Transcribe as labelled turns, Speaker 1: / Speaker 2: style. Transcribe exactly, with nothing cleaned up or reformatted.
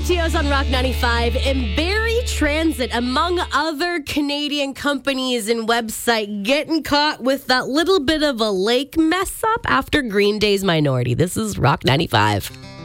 Speaker 1: Teos on Rock ninety-five. And Barrie Transit, among other Canadian companies and website, getting caught with that little bit of a lake mess up after Green Day's Minority. This is Rock ninety-five.